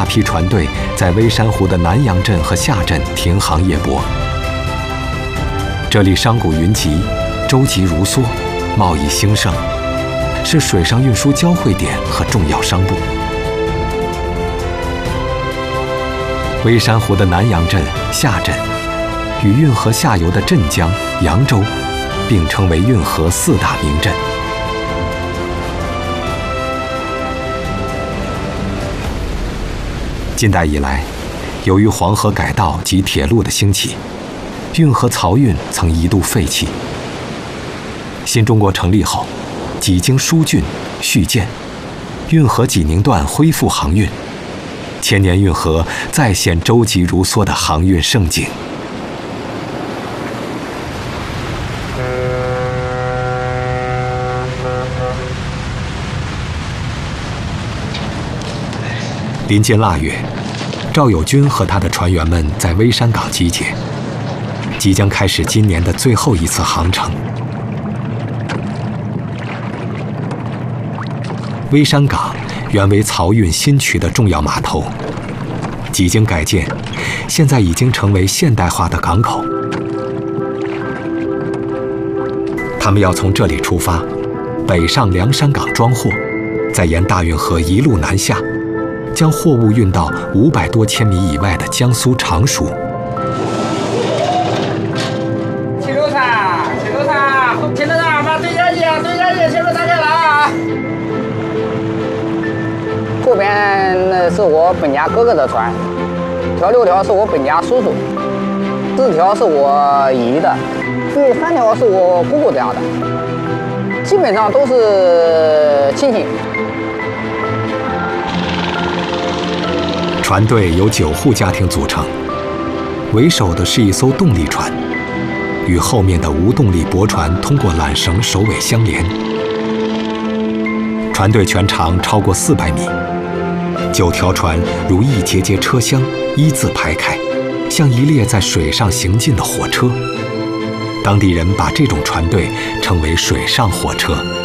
大批船队在微山湖的南阳镇和下镇停航夜泊。这里商贾云集，舟楫如梭，贸易兴盛，是水上运输交汇点和重要商埠。微山湖的南阳镇、下镇与运河下游的镇江、扬州并称为运河4大名镇。近代以来，由于黄河改道及铁路的兴起，运河漕运曾一度废弃。新中国成立后，几经疏浚、续建，运河济宁段恢复航运，千年运河再现舟楫如梭的航运盛景。临近腊月，赵友军和他的船员们在微山港集结，即将开始今年的最后一次航程。微山港原为漕运新渠的重要码头，几经改建，现在已经成为现代化的港口。他们要从这里出发，北上梁山港装货，再沿大运河一路南下，将货物运到500多千米以外的江苏常熟。 7路场，把对讲机，7路场开了啊！ 这边是我本家哥哥的船，条6条是我本家叔叔，4条是我姨的，第3条是我姑姑家的，基本上都是亲戚。 船队由9户家庭组成，为首的是一艘动力船，与后面的无动力驳船通过缆绳首尾相连。船队全长超过400米，9条船如一节节车厢依次排开，像一列在水上行进的火车。当地人把这种船队称为水上火车。